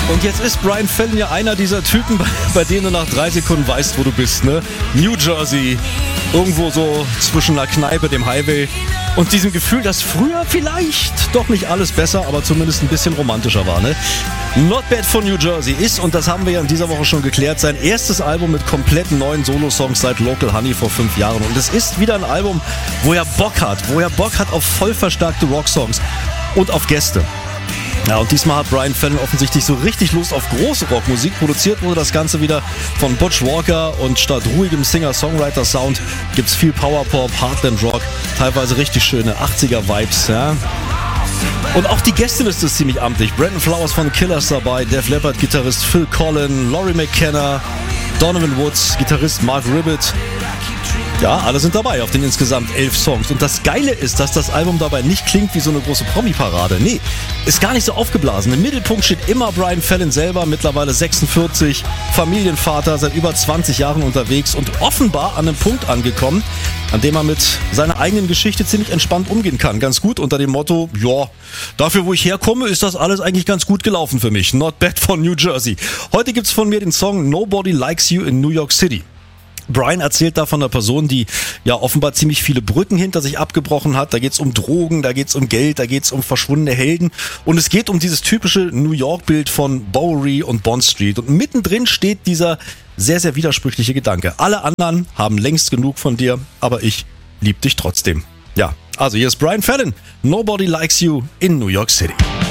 Und jetzt ist Brian Fallon ja einer dieser Typen, bei denen du nach 3 Sekunden weißt, wo du bist, ne? New Jersey, irgendwo so zwischen einer Kneipe, dem Highway und diesem Gefühl, dass früher vielleicht doch nicht alles besser, aber zumindest ein bisschen romantischer war, ne? Not Bad von New Jersey ist, und das haben wir ja in dieser Woche schon geklärt, sein erstes Album mit komplett neuen Solo-Songs seit Local Honey vor 5 Jahren. Und es ist wieder ein Album, wo er Bock hat auf voll verstärkte Rocksongs und auf Gäste. Ja, und diesmal hat Brian Fallon offensichtlich so richtig Lust auf große Rockmusik. Produziert wurde das Ganze wieder von Butch Walker und statt ruhigem Singer-Songwriter-Sound gibt's viel Powerpop, Heartland-Rock, teilweise richtig schöne 80er-Vibes, ja. Und auch die Gästeliste ist ziemlich amtlich. Brandon Flowers von Killers dabei, Def Leppard-Gitarrist Phil Collen, Laurie McKenna, Donovan Woods, Gitarrist Mark Ribbett. Ja, alle sind dabei auf den insgesamt 11 Songs. Und das Geile ist, dass das Album dabei nicht klingt wie so eine große Promi-Parade. Nee, ist gar nicht so aufgeblasen. Im Mittelpunkt steht immer Brian Fallon selber, mittlerweile 46, Familienvater, seit über 20 Jahren unterwegs und offenbar an einem Punkt angekommen, an dem er mit seiner eigenen Geschichte ziemlich entspannt umgehen kann. Ganz gut unter dem Motto, ja, dafür wo ich herkomme, ist das alles eigentlich ganz gut gelaufen für mich. Not Bad von New Jersey. Heute gibt's von mir den Song Nobody Likes You in New York City. Brian erzählt da von einer Person, die ja offenbar ziemlich viele Brücken hinter sich abgebrochen hat. Da geht's um Drogen, da geht's um Geld, da geht's um verschwundene Helden. Und es geht um dieses typische New York-Bild von Bowery und Bond Street. Und mittendrin steht dieser sehr, sehr widersprüchliche Gedanke. Alle anderen haben längst genug von dir, aber ich lieb dich trotzdem. Ja, also hier ist Brian Fallon. Nobody Likes You in New York City.